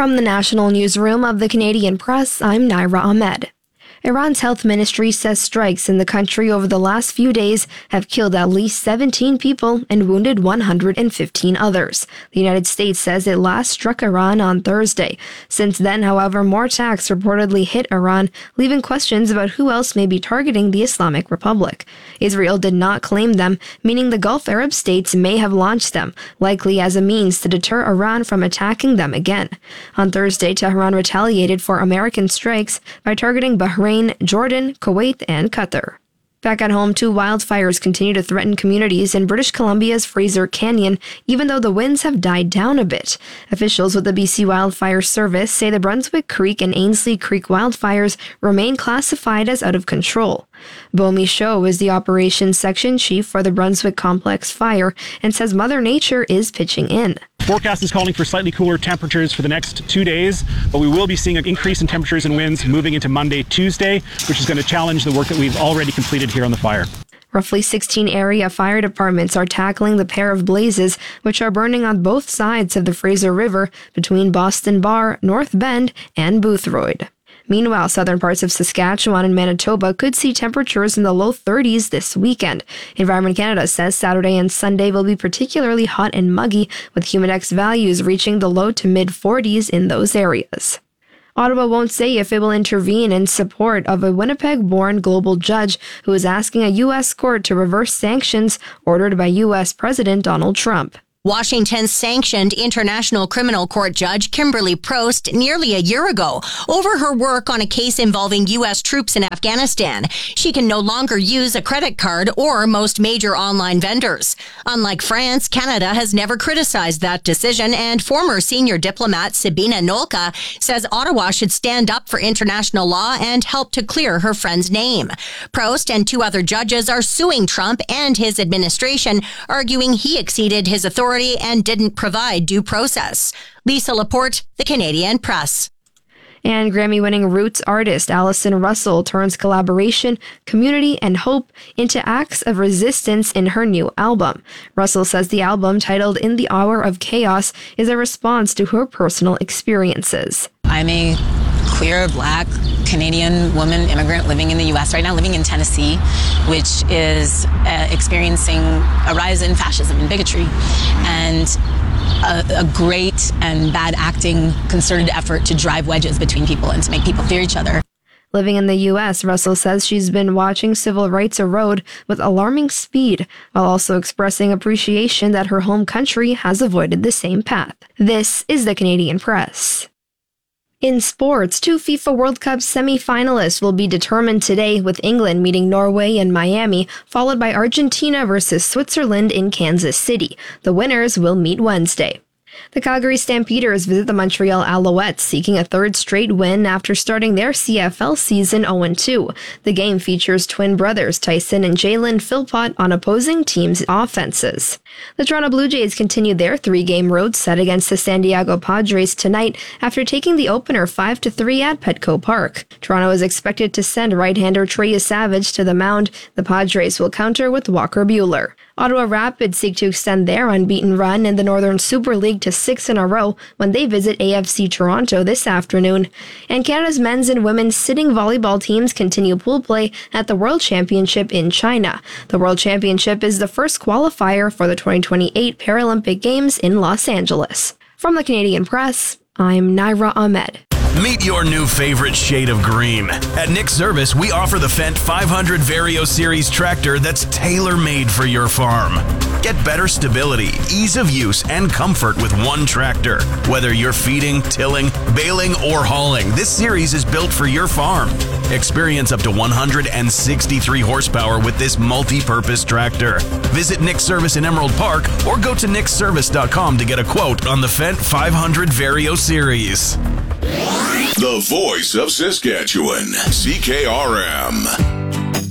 From the National Newsroom of the Canadian Press, I'm Naira Ahmed. Iran's health ministry says strikes in the country over the last few days have killed at least 17 people and wounded 115 others. The United States says it last struck Iran on Thursday. Since then, however, more attacks reportedly hit Iran, leaving questions about who else may be targeting the Islamic Republic. Israel did not claim them, meaning the Gulf Arab states may have launched them, likely as a means to deter Iran from attacking them again. On Thursday, Tehran retaliated for American strikes by targeting Bahrain, Jordan, Kuwait, and Qatar. Back at home, 2 wildfires continue to threaten communities in British Columbia's Fraser Canyon, even though the winds have died down a bit. Officials with the BC Wildfire Service say the Brunswick Creek and Ainslie Creek wildfires remain classified as out of control. Bomi Cho is the operations section chief for the Brunswick Complex Fire and says Mother Nature is pitching in. Forecast is calling for slightly cooler temperatures for the next 2 days, but we will be seeing an increase in temperatures and winds moving into Monday, Tuesday, which is going to challenge the work that we've already completed here on the fire. Roughly 16 area fire departments are tackling the pair of blazes, which are burning on both sides of the Fraser River between Boston Bar, North Bend, and Boothroyd. Meanwhile, southern parts of Saskatchewan and Manitoba could see temperatures in the low 30s this weekend. Environment Canada says Saturday and Sunday will be particularly hot and muggy, with humidex values reaching the low to mid 40s in those areas. Ottawa won't say if it will intervene in support of a Winnipeg-born global judge who is asking a U.S. court to reverse sanctions ordered by U.S. President Donald Trump. Washington sanctioned International Criminal Court Judge Kimberly Prost nearly a year ago over her work on a case involving U.S. troops in Afghanistan. She can no longer use a credit card or most major online vendors. Unlike France, Canada has never criticized that decision, and former senior diplomat Sabina Nolka says Ottawa should stand up for international law and help to clear her friend's name. Prost and 2 other judges are suing Trump and his administration, arguing he exceeded his authority and didn't provide due process. Lisa Laporte, The Canadian Press. And Grammy-winning roots artist Allison Russell turns collaboration, community, and hope into acts of resistance in her new album. Russell says the album, titled In the Hour of Chaos, is a response to her personal experiences. I'm a queer, Black, Canadian woman, immigrant living in the U.S. right now, living in Tennessee, which is experiencing a rise in fascism and bigotry, and a great and bad acting, concerted effort to drive wedges between people and to make people fear each other. Living in the U.S., Russell says she's been watching civil rights erode with alarming speed, while also expressing appreciation that her home country has avoided the same path. This is the Canadian Press. In sports, 2 FIFA World Cup semi-finalists will be determined today, with England meeting Norway in Miami, followed by Argentina versus Switzerland in Kansas City. The winners will meet Wednesday. The Calgary Stampeders visit the Montreal Alouettes, seeking a 3rd straight win after starting their CFL season 0-2. The game features twin brothers Tyson and Jalen Philpott on opposing teams' offenses. The Toronto Blue Jays continue their 3-game road set against the San Diego Padres tonight after taking the opener 5-3 at Petco Park. Toronto is expected to send right-hander Trey Savage to the mound. The Padres will counter with Walker Buehler. Ottawa Rapids seek to extend their unbeaten run in the Northern Super League to 6 in a row when they visit AFC Toronto this afternoon. And Canada's men's and women's sitting volleyball teams continue pool play at the World Championship in China. The World Championship is the first qualifier for the 2028 Paralympic Games in Los Angeles. From the Canadian Press, I'm Naira Ahmed. Meet your new favorite shade of green. At Nick Service, we offer the Fendt 500 Vario Series tractor that's tailor-made for your farm. Get better stability, ease of use, and comfort with one tractor. Whether you're feeding, tilling, baling, or hauling, this series is built for your farm. Experience up to 163 horsepower with this multi-purpose tractor. Visit Nick Service in Emerald Park or go to nickservice.com to get a quote on the Fendt 500 Vario Series. The voice of Saskatchewan, CKRM.